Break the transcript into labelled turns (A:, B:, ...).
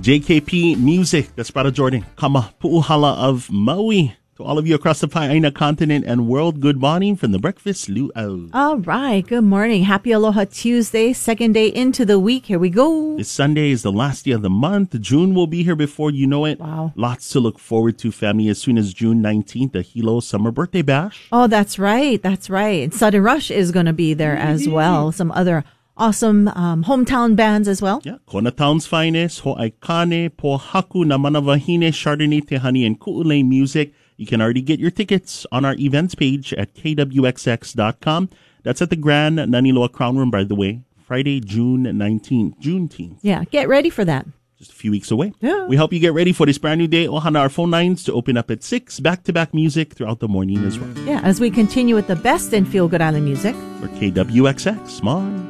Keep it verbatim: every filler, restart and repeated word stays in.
A: J K P Music, that's Brother Jordan. Kama Puuhala of Maui. To all of you across the Paina continent and world, good morning from the Breakfast Luau.
B: All right, good morning. Happy Aloha Tuesday, second day into the week. Here we go.
A: This Sunday is the last day of the month. June will be here before you know it.
B: Wow.
A: Lots to look forward to, family, as soon as June nineteenth, the Hilo Summer Birthday Bash.
B: Oh, that's right. That's right. And Sudden Rush is going to be there as well. Some other awesome um, hometown bands as well.
A: Yeah, Kona Town's finest, Ho'aikane, Pohaku, Namanawahine, Chardonnay, Tehani, and Ku'ulei Music. You can already get your tickets on our events page at K W X X dot com. That's at the Grand Naniloa Crown Room, by the way, Friday, June nineteenth, Juneteenth.
B: Yeah, get ready for that.
A: Just a few weeks away.
B: Yeah.
A: We help you get ready for this brand new day. Ohana, our phone lines to open up at six, back-to-back music throughout the morning as well.
B: Yeah, as we continue with the best in Feel Good Island music.
A: For K W X X, Small.